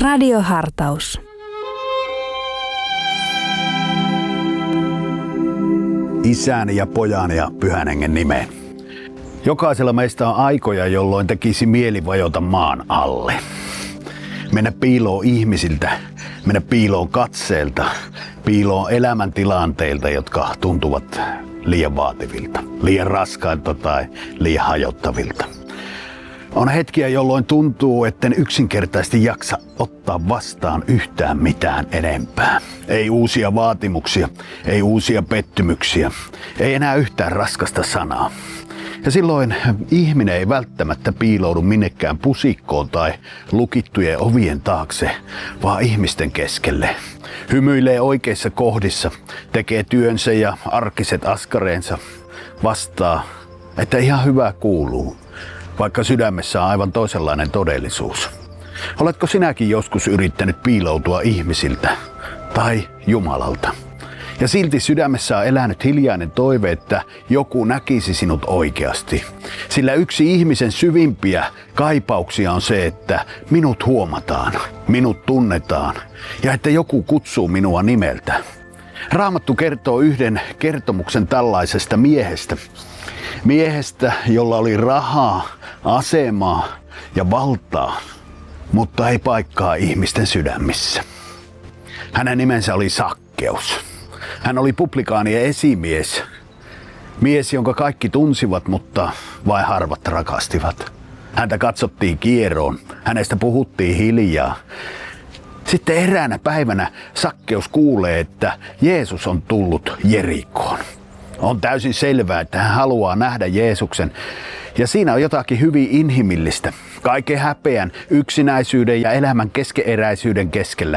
Radiohartaus. Isän ja Pojan ja Pyhän Hengen nimeen. Jokaisella meistä on aikoja, jolloin tekisi mieli vajota maan alle. Mennä piiloon ihmisiltä, mennä piiloon katseelta, piiloon elämäntilanteilta, jotka tuntuvat liian vaativilta, liian raskailta tai liian hajottavilta. On hetkiä, jolloin tuntuu, etten yksinkertaisesti jaksa ottaa vastaan yhtään mitään enempää. Ei uusia vaatimuksia, ei uusia pettymyksiä, ei enää yhtään raskasta sanaa. Ja silloin ihminen ei välttämättä piiloudu minnekään pusikkoon tai lukittujen ovien taakse, vaan ihmisten keskelle. Hymyilee oikeissa kohdissa, tekee työnsä ja arkiset askareensa, vastaa, että ihan hyvä kuuluu, vaikka sydämessä on aivan toisenlainen todellisuus. Oletko sinäkin joskus yrittänyt piiloutua ihmisiltä tai Jumalalta? Ja silti sydämessä on elänyt hiljainen toive, että joku näkisi sinut oikeasti. Sillä yksi ihmisen syvimpiä kaipauksia on se, että minut huomataan, minut tunnetaan ja että joku kutsuu minua nimeltä. Raamattu kertoo yhden kertomuksen tällaisesta miehestä. Miehestä, jolla oli rahaa, asemaa ja valtaa, mutta ei paikkaa ihmisten sydämissä. Hänen nimensä oli Sakkeus. Hän oli publikaanien esimies. Mies, jonka kaikki tunsivat, mutta vain harvat rakastivat. Häntä katsottiin kieroon. Hänestä puhuttiin hiljaa. Sitten eräänä päivänä Sakkeus kuulee, että Jeesus on tullut Jerikoon. On täysin selvää, että hän haluaa nähdä Jeesuksen. Ja siinä on jotakin hyvin inhimillistä. Kaiken häpeän, yksinäisyyden ja elämän keskeneräisyyden keskellä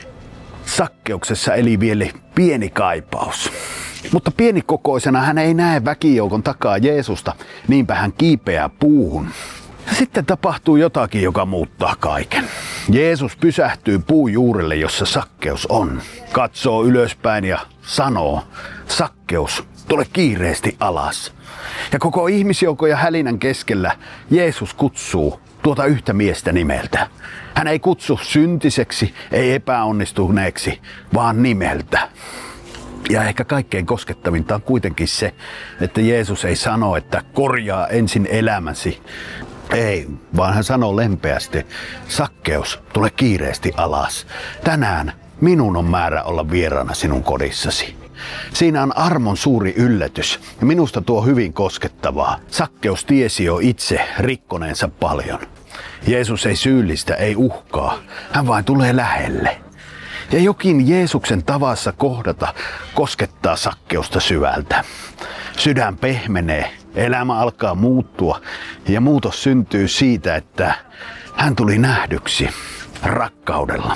Sakkeuksessa eli vielä pieni kaipaus. Mutta pienikokoisena hän ei näe väkijoukon takaa Jeesusta, niinpä hän kiipeää puuhun. Ja sitten tapahtuu jotakin, joka muuttaa kaiken. Jeesus pysähtyy puun juurelle, jossa Sakkeus on. Katsoo ylöspäin ja sanoo, Sakkeus, tule kiireesti alas. Ja koko ihmisjoukon ja hälinän keskellä Jeesus kutsuu tuota yhtä miestä nimeltä. Hän ei kutsu syntiseksi, ei epäonnistuneeksi, vaan nimeltä. Ja ehkä kaikkein koskettavinta on kuitenkin se, että Jeesus ei sano, että korjaa ensin elämäsi. Ei, vaan hän sanoo lempeästi, Sakkeus, tule kiireesti alas. Tänään minun on määrä olla vieraana sinun kodissasi. Siinä on armon suuri yllätys ja minusta tuo hyvin koskettavaa. Sakkeus tiesi jo itse rikkoneensa paljon. Jeesus ei syyllistä, ei uhkaa. Hän vain tulee lähelle. Ja jokin Jeesuksen tavassa kohdata koskettaa Sakkeusta syvältä. Sydän pehmenee, elämä alkaa muuttua ja muutos syntyy siitä, että hän tuli nähdyksi rakkaudella.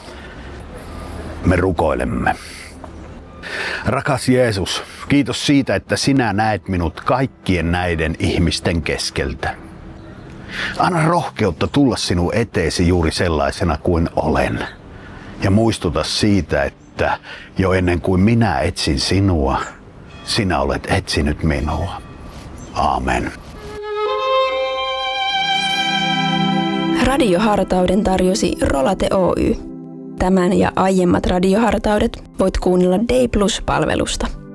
Me rukoilemme. Rakas Jeesus, kiitos siitä, että sinä näet minut kaikkien näiden ihmisten keskeltä. Anna rohkeutta tulla sinun eteesi juuri sellaisena kuin olen. Ja muistuta siitä, että jo ennen kuin minä etsin sinua, sinä olet etsinyt minua. Aamen. Radiohartauden tarjosi Rolate Oy. Tämän ja aiemmat radiohartaudet voit kuunnella Day Plus-palvelusta.